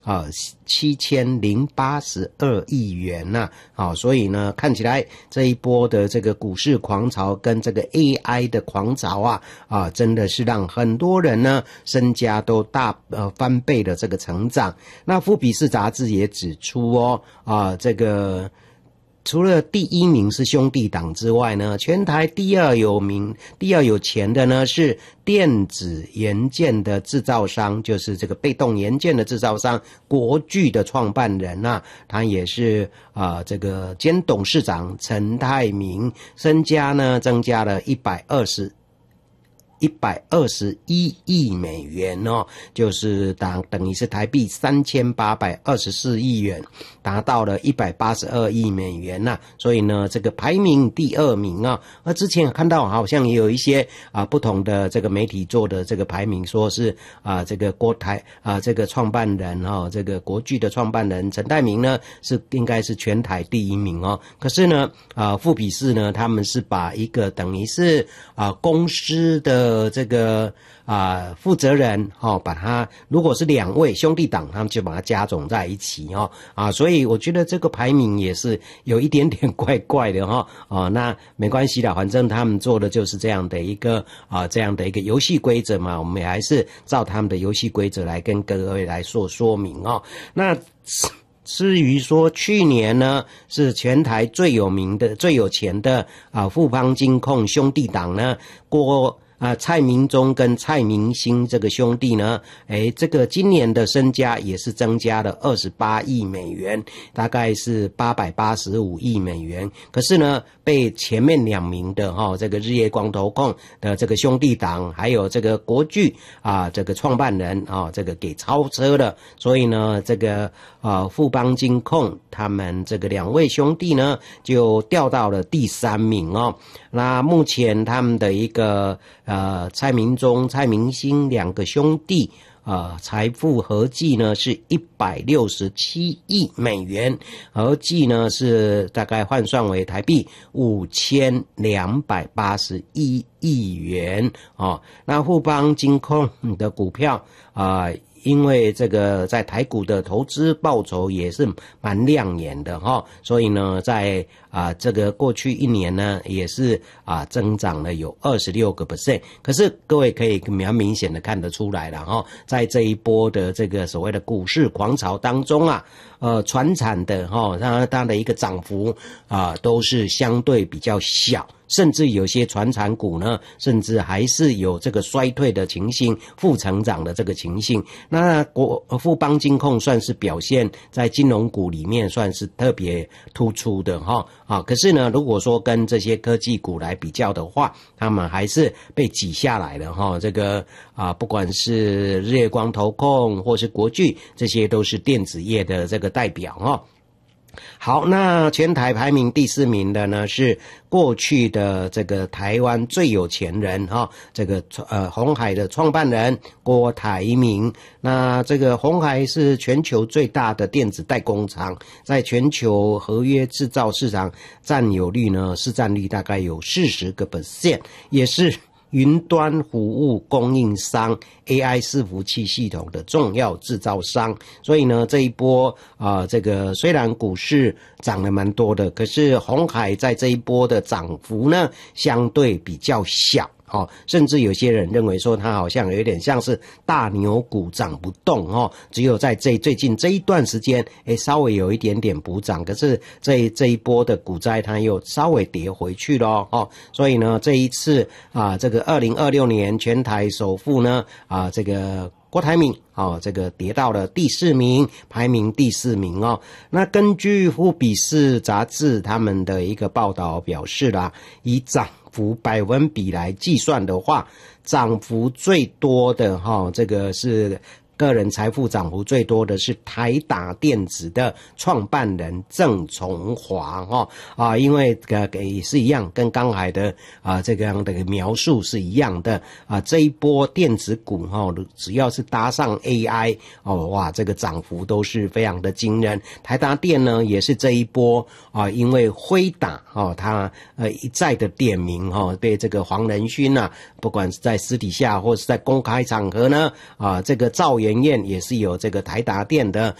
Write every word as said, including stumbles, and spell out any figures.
啊，七千零八十二亿元呐、啊，啊，所以呢，看起来这一波的这个股市狂潮跟这个 A I 的狂潮啊，啊，真的是让很多人呢身家都大呃翻倍的这个成长。那富比士杂志也指出哦，啊，这个。除了第一名是兄弟党之外呢，全台第二有名、第二有钱的呢是电子元件的制造商，就是这个被动元件的制造商国巨的创办人啊，他也是啊、呃、这个兼董事长陈泰明，身家呢增加了一百二十。一百二十一亿美元哦，就是等等于是台币三千八百二十四亿元，达到了一百八十二亿美元呐、啊。所以呢，这个排名第二名啊。那之前看到好像也有一些啊不同的这个媒体做的这个排名，说是啊这个国台啊这个创办人哦，这个国巨的创办人陈泰明呢是应该是全台第一名哦。可是呢啊富比士呢他们是把一个等于是啊公司的呃，这个啊、呃，负责人哦，把他如果是两位兄弟党，他们就把它加总在一起哦啊，所以我觉得这个排名也是有一点点怪怪的哈哦，那没关系的，反正他们做的就是这样的一个啊这样的一个游戏规则嘛，我们也还是照他们的游戏规则来跟各位来做说明哦。那至于说去年呢，是全台最有名的、最有钱的啊富邦金控兄弟党呢，郭。啊，蔡明忠跟蔡明兴这个兄弟呢，诶，这个今年的身家也是增加了二十八亿美元，大概是八百八十五亿美元。可是呢，被前面两名的哈、哦，这个日月光投控的这个兄弟党，还有这个国巨啊，这个创办人啊、哦，这个给超车了。所以呢，这个啊富邦金控他们这个两位兄弟呢，就掉到了第三名哦。那目前他们的一个呃蔡明忠、蔡明兴两个兄弟呃财富合计呢是一百六十七亿美元，合计呢是大概换算为台币五千两百八十一亿元哦。那富邦金控的股票啊、呃因为这个在台股的投资报酬也是蛮亮眼的哈，所以呢，在啊这个过去一年呢，也是啊增长了有二十六个 percent。可是各位可以蛮明显的看得出来了哈，在这一波的这个所谓的股市狂潮当中啊，呃，传产的哈，它它的一个涨幅啊，都是相对比较小。甚至有些传产股呢，甚至还是有这个衰退的情形，负成长的这个情形。那国富邦金控算是表现在金融股里面算是特别突出的哈啊。可是呢，如果说跟这些科技股来比较的话，他们还是被挤下来了哈。这个啊，不管是日月光投控或是国巨，这些都是电子业的这个代表哈。好，那全台排名第四名的呢是过去的这个台湾最有钱人哈、哦，这个呃鸿海的创办人郭台铭。那这个鸿海是全球最大的电子代工厂，在全球合约制造市场占有率呢市占率大概有四十个 percent， 也是云端服务供应商 A I 伺服器系统的重要制造商。所以呢，这一波啊、呃，这个虽然股市涨了蛮多的，可是鸿海在这一波的涨幅呢，相对比较小。哦，甚至有些人认为说它好像有点像是大牛股涨不动哦，只有在这最近这一段时间，诶稍微有一点点补涨，可是这这一波的股灾它又稍微跌回去了哦，所以呢，这一次啊，这个二零二六年全台首富呢啊，这个郭台铭哦，这个跌到了第四名，排名第四名哦。那根据富比士杂志他们的一个报道表示啦，以涨幅百分比来计算的话，涨幅最多的哈，这个是个人财富涨幅最多的是台达电子的创办人郑崇华哈啊，因为呃也是一样，跟刚才的啊这个样的描述是一样的啊，这一波电子股哈，只要是搭上 A I 哦哇，这个涨幅都是非常的惊人。台达电呢也是这一波啊，因为辉达哦，他呃一再的点名哈，被这个黄仁勋啊，不管是在私底下或是在公开场合呢啊，这个造谣园宴也是有这个台达电的